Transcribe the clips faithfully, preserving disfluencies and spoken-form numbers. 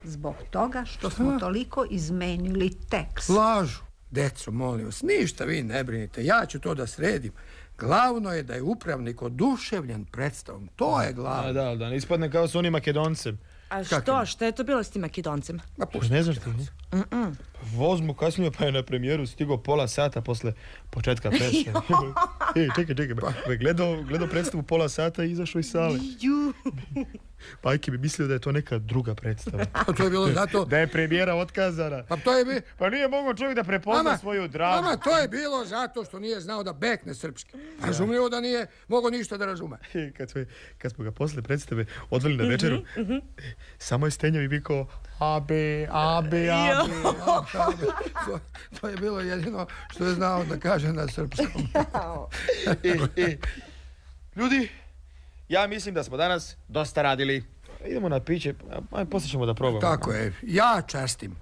Zbog toga što smo toliko izmenili tekst. Lažu. Deco, molim vas, ništa vi ne brinite, ja ću to da sredim. Glavno je da je upravnik oduševljen predstavom, to je glavno. A da, da ne ispadne kao s onim Makedoncem. A što, što je to bilo s tim Makedoncem? Ma pusti. Ne znaš ti, ne? Mm-mm. Voz mu kasnio pa je na premijeru stigao pola sata posle početka predstave. Ej, čekaj, čekaj, pa je gledao, gledao predstavu pola sata i izašao iz sale. Pajke bi mislio da je to neka druga predstava. Pa to je bilo zato... Da je premijera otkazana. Pa to je bi... Pa nije mogao čovjek da prepozna Mama, svoju dramu. Mama, to je bilo zato što nije znao da bekne srpski. Razumljivo da nije mogao ništa da razume. Kad smo, kad smo ga posle predstave odveli na večeru, mm-hmm, mm-hmm. samo je stenjao i vikao abe, abe, abe. to, to je bilo jedino što je znao da kaže na srpskom. e, e. Ljudi, ja mislim da smo danas dosta radili. Idemo na piće, a poslije ćemo da probamo. Tako je, ja častim.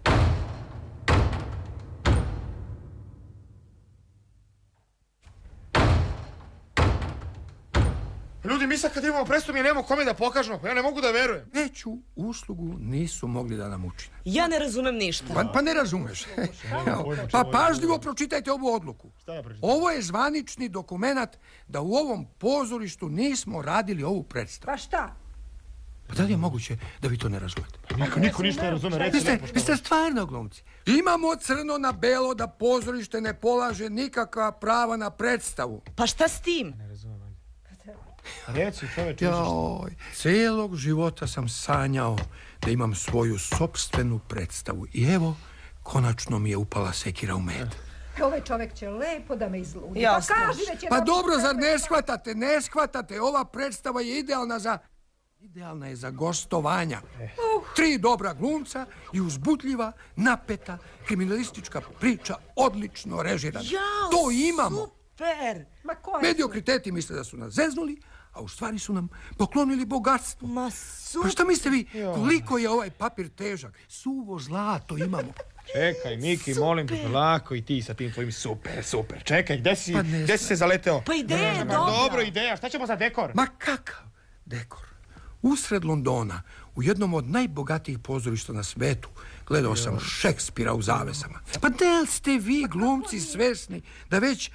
Ljudi, mi sad kad imamo predstavu mi nemamo kome da pokažemo, ja ne mogu da verujem. Veću uslugu nisu mogli da nam učine. Ja ne razumem ništa. Pa, pa ne razumeš. Pa pažljivo pročitajte ovu odluku. Ovo je zvanični dokumenat da u ovom pozorištu nismo radili ovu predstavu. Pa šta? Pa da li je moguće da vi to ne razumete? Pa niko, niko ništa ne razume, reci lepo. Vi ste stvarno glumci. Imamo crno na belo da pozorište ne polaže nikakva prava na predstavu. Pa šta s tim? Ne razumem. Reci, čoveče. Joj, cijelog života sam sanjao da imam svoju sopstvenu predstavu. I evo, konačno mi je upala sekira u med. Ovaj čovjek će lepo da me izludi. Ja, pa kaži da će... Pa dobro, zar ne shvatate, ne shvatate? Ova predstava je idealna za... Idealna je za gostovanja. Tri dobra glumca i uzbudljiva, napeta, kriminalistička priča, odlično režirana. Jao, to imamo. Super! Ma koje Mediokriteti misle da su nas zeznuli, a u stvari su nam poklonili bogatstvo. Ma super! Pa šta mislite vi, koliko je ovaj papir težak? Suvo zlato imamo. Čekaj, Miki, molim te, lako i ti sa tim tvojim super, super. Čekaj, gde si, pa gde si se zaleteo? Pa ideja je dobra. Dobro, ideja, šta ćemo za dekor? Ma kakav dekor? Usred Londona, u jednom od najbogatijih pozorišta na svetu, gledao sam Šekspira u zavesama. Pa da li ste vi, glumci, svesni da već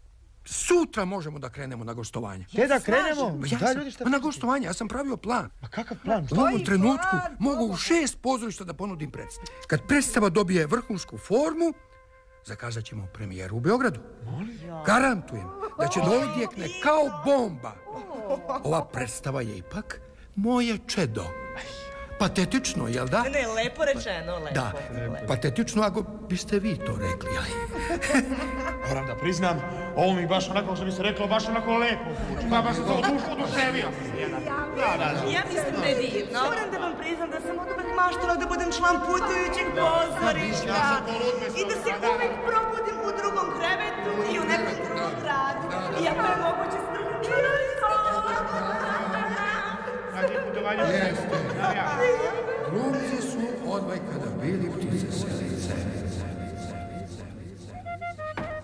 sutra možemo da krenemo na gostovanje? Gdje da krenemo? Ja da, sam, ljudi, šta pa na gostovanje, ja sam pravio plan. Ma kakav plan? U ovom trenutku plan? mogu u šest pozorišta da ponudim predstavu. Kad predstava dobije vrhunsku formu, zakazat ćemo premijeru u Beogradu. Garantujem da će da odjekne kao bomba. Ova predstava je ipak moje čedo. Patetično, jel da? Ne, lepo rečeno, lepo. Da, patetično ako biste vi to rekli. Moram da priznam, ovo mi baš onako što bi se reklo, baš onako lepo. Pa baš se to oduševio. Ja mislim da je divno. Moram da vam priznam da sam od uvek maštala da budem član putujućeg pozorišta. I da se uvek probudim u drugom krevetu i u nekom drugom gradu. Iako je moguće s drugim Jeste. Glumci su odvaj kada bili ptice selice.